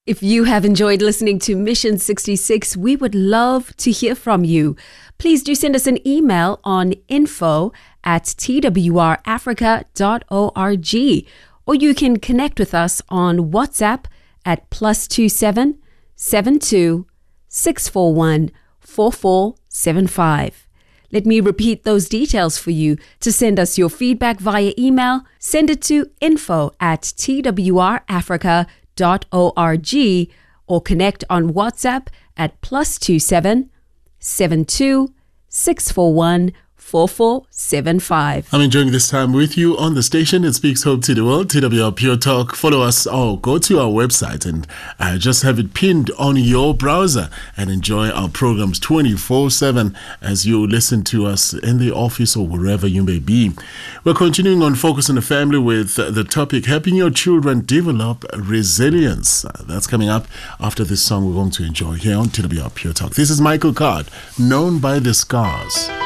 If you have enjoyed listening to Mission 66, we would love to hear from you. Please do send us an email on info@twrafrica.org, or you can connect with us on WhatsApp at +27 72 641 4475. Let me repeat those details for you. To send us your feedback via email, send it to info@twrafrica.org, or connect on WhatsApp at +27 72 641 4475. I'm enjoying this time with you on the station. It speaks hope to the world. TWR Pure Talk. Follow us or go to our website and just have it pinned on your browser and enjoy our programs 24/7 as you listen to us in the office or wherever you may be. We're continuing on Focus on the Family with the topic, helping your children develop resilience. That's coming up after this song we're going to enjoy here on TWR Pure Talk. This is Michael Card, Known by the Scars.